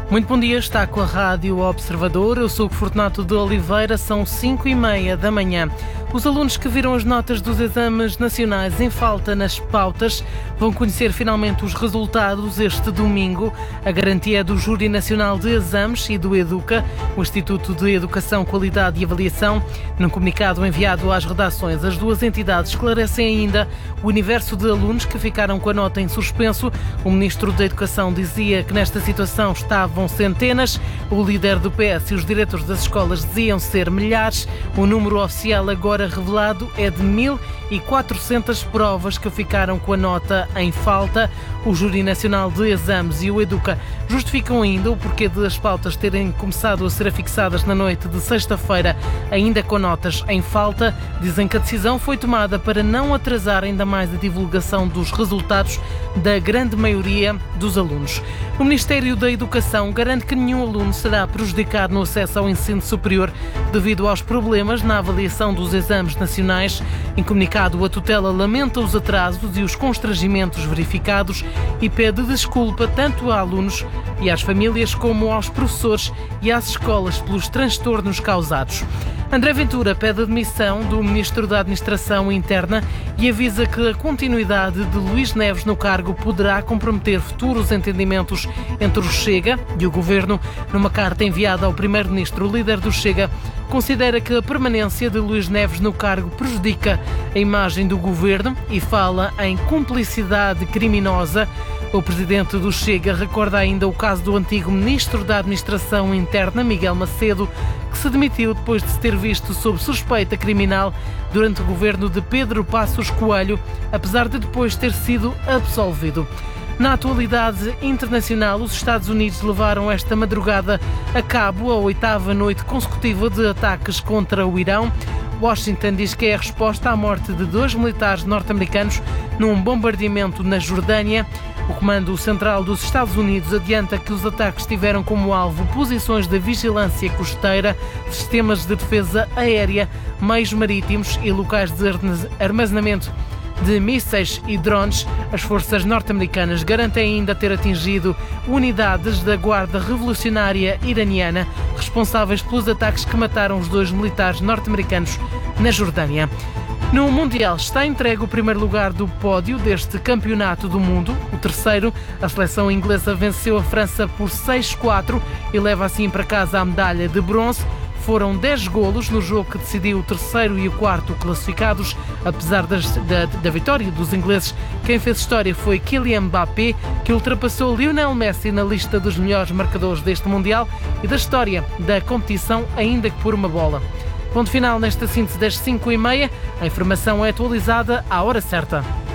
Muito bom dia, está com a Rádio Observador. Eu sou o Fortunato de Oliveira, são 5h30 da manhã. Os alunos que viram as notas dos exames nacionais em falta nas pautas vão conhecer finalmente os resultados este domingo. A garantia é do Júri Nacional de Exames e do EDUCA, o Instituto de Educação, Qualidade e Avaliação. Num comunicado enviado às redações, as duas entidades esclarecem ainda o universo de alunos que ficaram com a nota em suspenso. O Ministro da Educação dizia que nesta situação estavam centenas. O líder do PS e os diretores das escolas diziam ser milhares. O número oficial agora revelado é de 1.400 provas que ficaram com a nota em falta. O Júri Nacional de Exames e o EDUCA justificam ainda o porquê de as pautas terem começado a ser afixadas na noite de sexta-feira, ainda com notas em falta. Dizem que a decisão foi tomada para não atrasar ainda mais a divulgação dos resultados da grande maioria dos alunos. O Ministério da Educação garante que nenhum aluno será prejudicado no acesso ao ensino superior devido aos problemas na avaliação dos exames nacionais. Em comunicado, a tutela lamenta os atrasos e os constrangimentos verificados e pede desculpa tanto a alunos e às famílias como aos professores e às escolas pelos transtornos causados. André Ventura pede a demissão do Ministro da Administração Interna e avisa que a continuidade de Luís Neves no cargo poderá comprometer futuros entendimentos entre o Chega e o Governo. Numa carta enviada ao Primeiro-Ministro, o líder do Chega considera que a permanência de Luís Neves no cargo prejudica a imagem do Governo e fala em cumplicidade criminosa. O presidente do Chega recorda ainda o caso do antigo Ministro da Administração Interna, Miguel Macedo, que se demitiu depois de se ter visto sob suspeita criminal durante o governo de Pedro Passos Coelho, apesar de depois ter sido absolvido. Na atualidade internacional, os Estados Unidos levaram esta madrugada a cabo a 8ª noite consecutiva de ataques contra o Irão. Washington diz que é a resposta à morte de 2 militares norte-americanos num bombardeamento na Jordânia. O Comando Central dos Estados Unidos adianta que os ataques tiveram como alvo posições de vigilância costeira, sistemas de defesa aérea, meios marítimos e locais de armazenamento de mísseis e drones. As forças norte-americanas garantem ainda ter atingido unidades da Guarda Revolucionária Iraniana responsáveis pelos ataques que mataram os 2 militares norte-americanos na Jordânia. No Mundial está entregue o primeiro lugar do pódio deste Campeonato do Mundo. O terceiro, a seleção inglesa venceu a França por 6-4 e leva assim para casa a medalha de bronze. Foram 10 golos no jogo que decidiu o terceiro e o quarto classificados. Apesar da vitória dos ingleses, quem fez história foi Kylian Mbappé, que ultrapassou Lionel Messi na lista dos melhores marcadores deste Mundial e da história da competição, ainda que por uma bola. Ponto final nesta síntese das 5h30. A informação é atualizada à hora certa.